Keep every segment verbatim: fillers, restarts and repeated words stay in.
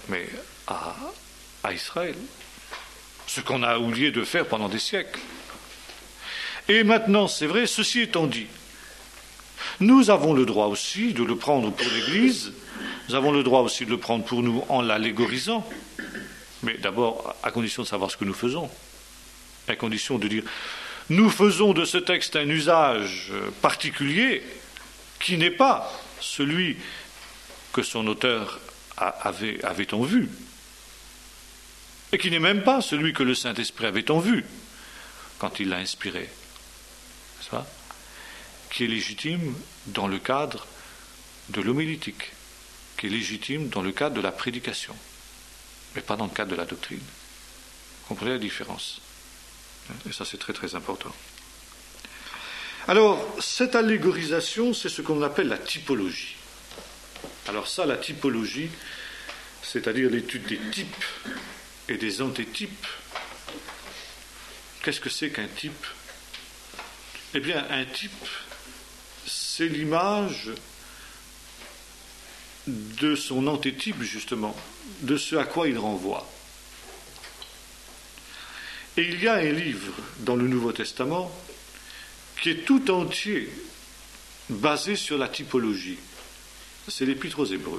mais à, à Israël, ce qu'on a oublié de faire pendant des siècles. Et maintenant, c'est vrai, ceci étant dit, nous avons le droit aussi de le prendre pour l'Église, nous avons le droit aussi de le prendre pour nous en l'allégorisant, mais d'abord à condition de savoir ce que nous faisons, à condition de dire, nous faisons de ce texte un usage particulier qui n'est pas celui que son auteur avait, avait en vue, et qui n'est même pas celui que le Saint-Esprit avait en vue quand il l'a inspiré, n'est-ce pas ? Qui est légitime dans le cadre de l'homilétique, qui est légitime dans le cadre de la prédication, mais pas dans le cadre de la doctrine. Vous comprenez la différence ? Et ça, c'est très très important. Alors, cette allégorisation, c'est ce qu'on appelle la typologie. Alors ça, la typologie, c'est-à-dire l'étude des types et des antétypes. Qu'est-ce que c'est qu'un type ? Eh bien, un type, c'est l'image de son antétype, justement, de ce à quoi il renvoie. Et il y a un livre dans le Nouveau Testament qui est tout entier basé sur la typologie. C'est l'Épître aux Hébreux.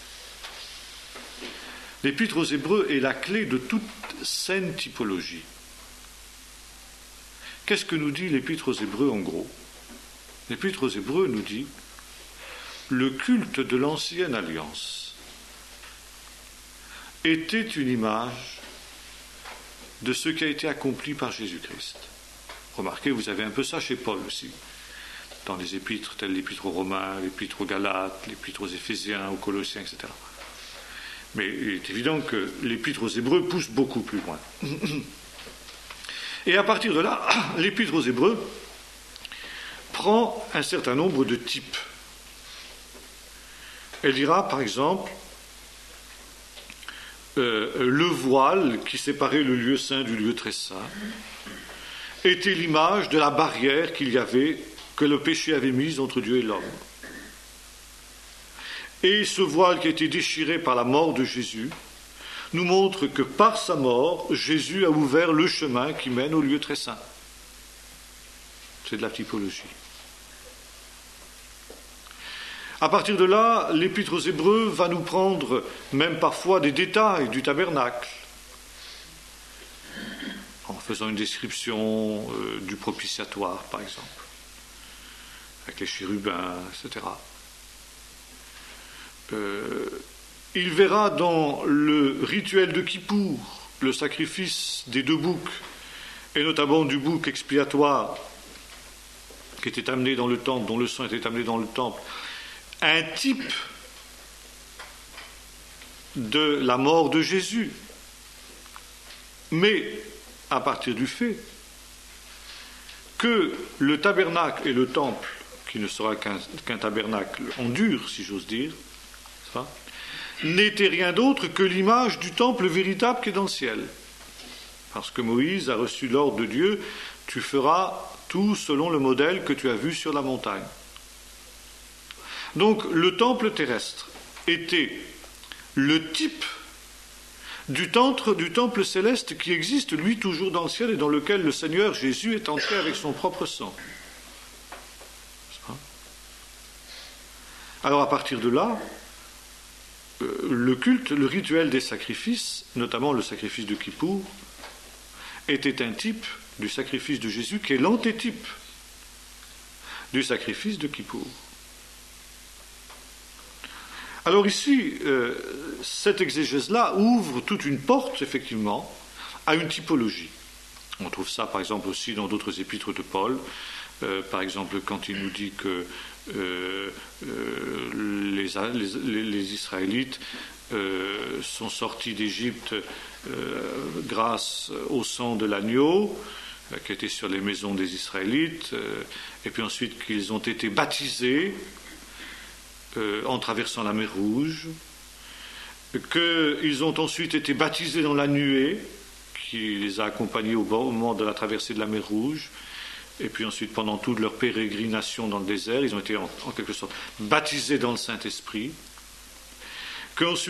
L'Épître aux Hébreux est la clé de toute saine typologie. Qu'est-ce que nous dit l'Épître aux Hébreux en gros ? L'Épître aux Hébreux nous dit le culte de l'ancienne alliance était une image de ce qui a été accompli par Jésus-Christ. Remarquez, vous avez un peu ça chez Paul aussi, dans les épîtres telles l'Épître aux Romains, l'Épître aux Galates, l'Épître aux Éphésiens, aux Colossiens, et cetera. Mais il est évident que l'Épître aux Hébreux pousse beaucoup plus loin. Et à partir de là, l'Épître aux Hébreux prend un certain nombre de types. Elle dira, par exemple, euh, le voile qui séparait le lieu saint du lieu très saint était l'image de la barrière qu'il y avait, que le péché avait mise entre Dieu et l'homme. Et ce voile qui a été déchiré par la mort de Jésus nous montre que par sa mort, Jésus a ouvert le chemin qui mène au lieu très saint. C'est de la typologie. À partir de là, l'Épître aux Hébreux va nous prendre même parfois des détails du tabernacle, en faisant une description euh, du propitiatoire, par exemple, avec les chérubins, et cetera. Euh, il verra dans le rituel de Kippour, le sacrifice des deux boucs, et notamment du bouc expiatoire qui était amené dans le temple, dont le sang était amené dans le temple, un type de la mort de Jésus, mais à partir du fait que le tabernacle et le temple, qui ne sera qu'un, qu'un tabernacle en dur, si j'ose dire, ça, n'était rien d'autre que l'image du temple véritable qui est dans le ciel. Parce que Moïse a reçu l'ordre de Dieu, tu feras tout selon le modèle que tu as vu sur la montagne. Donc le temple terrestre était le type du temple, du temple céleste qui existe, lui, toujours dans le ciel et dans lequel le Seigneur Jésus est entré avec son propre sang. Alors à partir de là, le culte, le rituel des sacrifices, notamment le sacrifice de Kippour, était un type du sacrifice de Jésus qui est l'antétype du sacrifice de Kippour. Alors ici, euh, cette exégèse-là ouvre toute une porte, effectivement, à une typologie. On trouve ça, par exemple, aussi dans d'autres épîtres de Paul. Euh, par exemple, quand il nous dit que euh, euh, les, les, les Israélites euh, sont sortis d'Égypte euh, grâce au sang de l'agneau, euh, qui était sur les maisons des Israélites, euh, et puis ensuite qu'ils ont été baptisés Euh, en traversant la mer Rouge, qu'ils ont ensuite été baptisés dans la nuée qui les a accompagnés au moment de la traversée de la mer Rouge, et puis ensuite pendant toute leur pérégrination dans le désert, ils ont été en, en quelque sorte baptisés dans le Saint-Esprit, qu'ensuite